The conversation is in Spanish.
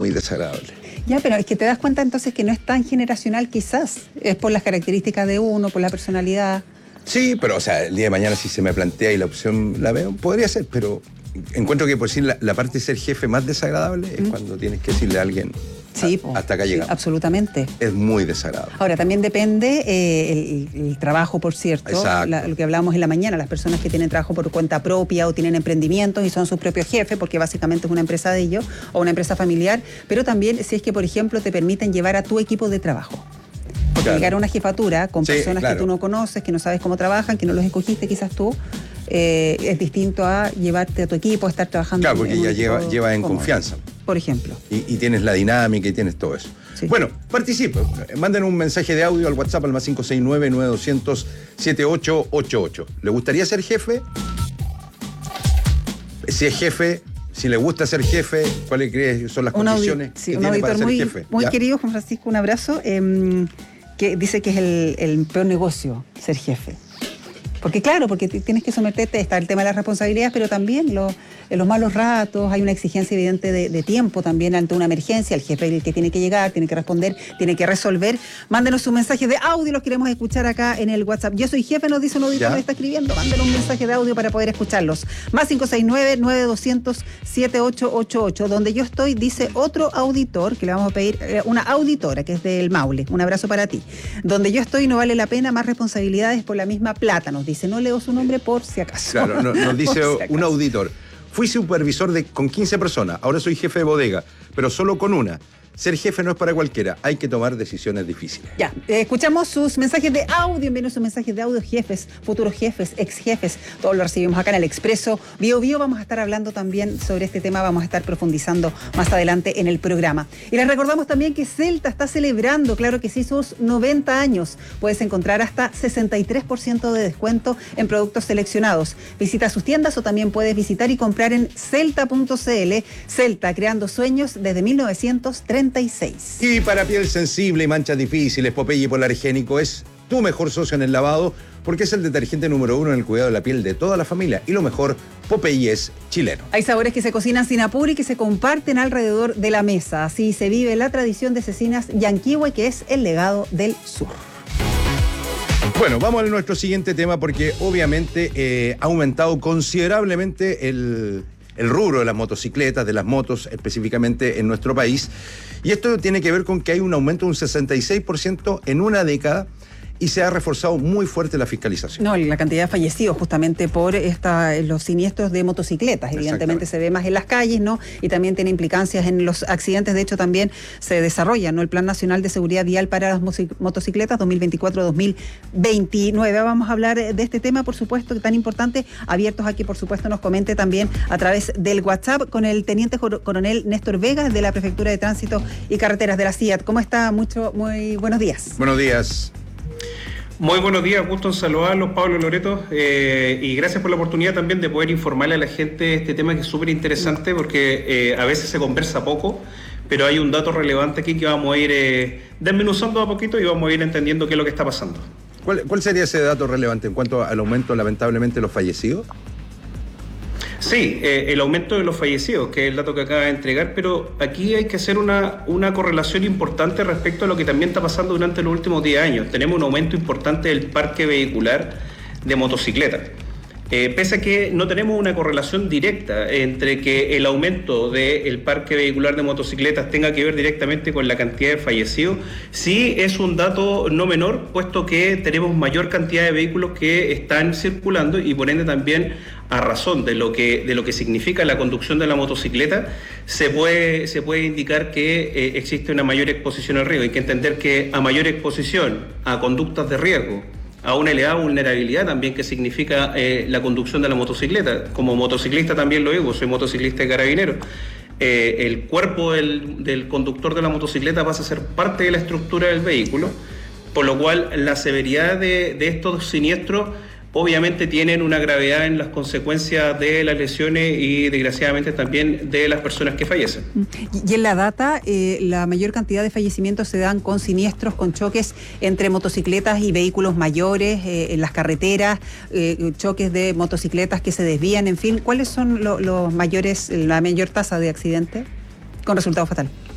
muy desagradable. Ya, pero es que te das cuenta entonces que no es tan generacional quizás, es por las características de uno, por la personalidad. Sí, pero o sea, el día de mañana si se me plantea y la opción la veo, podría ser, pero encuentro que por sí la parte de ser jefe más desagradable es cuando tienes que decirle a alguien, Sí, hasta acá llegamos. Sí, absolutamente. Es muy desagradable. Ahora, también depende el trabajo, por cierto, lo que hablábamos en la mañana, las personas que tienen trabajo por cuenta propia o tienen emprendimientos y son sus propios jefes, porque básicamente es una empresa de ellos o una empresa familiar, pero también si es que, por ejemplo, te permiten llevar a tu equipo de trabajo. Porque llegar a una jefatura con personas que tú no conoces, que no sabes cómo trabajan, que no los escogiste quizás tú, es distinto a llevarte a tu equipo, a estar trabajando. Claro, porque ya lleva en confianza. Por ejemplo. Y tienes la dinámica y tienes todo eso. Sí. Bueno, participen. Manden un mensaje de audio al WhatsApp al más 569-9200-7888. ¿Le gustaría ser jefe? Si es jefe, si le gusta ser jefe, ¿cuáles crees que son las condiciones que tiene para ser jefe? Muy querido, Juan Francisco, un abrazo, que dice que es el peor negocio ser jefe. Porque claro, porque tienes que someterte, está el tema de las responsabilidades, pero también en los malos ratos, hay una exigencia evidente de tiempo también ante una emergencia, el jefe es el que tiene que llegar, tiene que responder, tiene que resolver. Mándenos un mensaje de audio, los queremos escuchar acá en el WhatsApp. Yo soy jefe, nos dice un auditor, me está escribiendo, mándenos un mensaje de audio para poder escucharlos. Más 569-9200-7888, donde yo estoy, dice otro auditor, que le vamos a pedir, una auditora, que es del Maule, un abrazo para ti. Donde yo estoy no vale la pena más responsabilidades por la misma plata, nos dice, no leo su nombre por si acaso. Claro, nos dice un auditor. Fui supervisor con 15 personas, ahora soy jefe de bodega, pero solo con una. Ser jefe no es para cualquiera, hay que tomar decisiones difíciles. Ya, escuchamos sus mensajes de audio, envíenos sus mensajes de audio, jefes, futuros jefes, ex jefes, todos lo recibimos acá en el Expreso Bio Bio. Vamos a estar hablando también sobre este tema, vamos a estar profundizando más adelante en el programa. Y les recordamos también que Celta está celebrando, claro que sí, sus 90 años. Puedes encontrar hasta 63% de descuento en productos seleccionados. Visita sus tiendas o también puedes visitar y comprar en celta.cl. Celta, creando sueños desde 1930. Y para piel sensible y manchas difíciles, Popeye Polargénico es tu mejor socio en el lavado, porque es el detergente número 1 en el cuidado de la piel de toda la familia. Y lo mejor, Popeye es chileno. Hay sabores que se cocinan sin apuro y que se comparten alrededor de la mesa. Así se vive la tradición de Cecinas Yanquihue, que es el legado del sur. Bueno, vamos a nuestro siguiente tema, porque obviamente ha aumentado considerablemente el rubro de las motocicletas, de las motos específicamente en nuestro país. Y esto tiene que ver con que hay un aumento de un 66% en una década y se ha reforzado muy fuerte la fiscalización. No, la cantidad de fallecidos justamente por los siniestros de motocicletas. Evidentemente se ve más en las calles, ¿no? Y también tiene implicancias en los accidentes. De hecho, también se desarrolla, ¿no?, el Plan Nacional de Seguridad Vial para las motocicletas 2024-2029. Vamos a hablar de este tema, por supuesto, tan importante, abiertos a que, por supuesto, nos comente también a través del WhatsApp con el teniente coronel Néstor Vegas de la Prefectura de Tránsito y Carreteras de la CIAT. ¿Cómo está? Muy buenos días. Buenos días. Muy buenos días, gusto en saludarlos, Pablo Loreto, y gracias por la oportunidad también de poder informarle a la gente este tema que es súper interesante porque a veces se conversa poco, pero hay un dato relevante aquí que vamos a ir desmenuzando a poquito y vamos a ir entendiendo qué es lo que está pasando. ¿Cuál sería ese dato relevante en cuanto al aumento, lamentablemente, de los fallecidos? Sí, el aumento de los fallecidos, que es el dato que acaba de entregar, pero aquí hay que hacer una correlación importante respecto a lo que también está pasando durante los últimos 10 años. Tenemos un aumento importante del parque vehicular de motocicletas. Pese a que no tenemos una correlación directa entre que el aumento del parque vehicular de motocicletas tenga que ver directamente con la cantidad de fallecidos, sí es un dato no menor, puesto que tenemos mayor cantidad de vehículos que están circulando y por ende también a razón de lo que significa la conducción de la motocicleta, se puede indicar que existe una mayor exposición al riesgo. Hay que entender que a mayor exposición a conductas de riesgo, a una elevada vulnerabilidad también que significa la conducción de la motocicleta. Como motociclista también lo digo, soy motociclista de Carabineros. El cuerpo del conductor de la motocicleta pasa a ser parte de la estructura del vehículo, por lo cual la severidad de estos siniestros obviamente tienen una gravedad en las consecuencias de las lesiones y desgraciadamente también de las personas que fallecen. Y en la data, la mayor cantidad de fallecimientos se dan con siniestros, con choques entre motocicletas y vehículos mayores, en las carreteras, choques de motocicletas que se desvían, en fin. ¿Cuáles son la mayor tasa de accidentes con resultado fatal?